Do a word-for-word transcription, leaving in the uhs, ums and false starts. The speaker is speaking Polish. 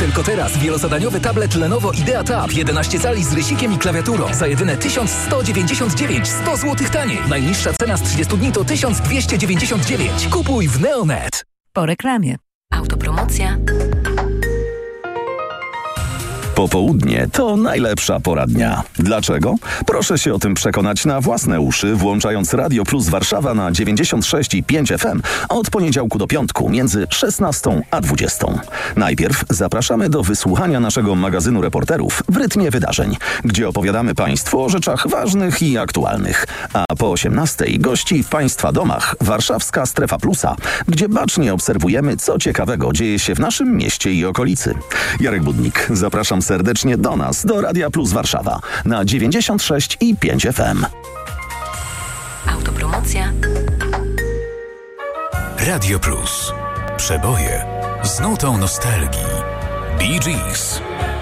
Tylko teraz wielozadaniowy tablet Lenovo Idea Tab jedenaście cali z rysikiem i klawiaturą za jedyne tysiąc sto dziewięćdziesiąt dziewięć, sto złotych taniej. Najniższa cena z trzydziestu dni to tysiąc dwieście dziewięćdziesiąt dziewięć. Kupuj w Neonet. Po reklamie. Autopromocja. Popołudnie to najlepsza pora dnia. Dlaczego? Proszę się o tym przekonać na własne uszy, włączając Radio Plus Warszawa na dziewięćdziesiąt sześć i pięć F M od poniedziałku do piątku między szesnastą a dwudziestą. Najpierw zapraszamy do wysłuchania naszego magazynu reporterów w rytmie wydarzeń, gdzie opowiadamy Państwu o rzeczach ważnych i aktualnych. A po osiemnastej gości w Państwa domach warszawska Strefa Plusa, gdzie bacznie obserwujemy, co ciekawego dzieje się w naszym mieście i okolicy. Jarek Budnik, zapraszam serdecznie do nas, do Radia Plus Warszawa na dziewięćdziesiąt sześć i pięć F M. Autopromocja. Radio Plus. Przeboje z nutą nostalgii. Bee Gees.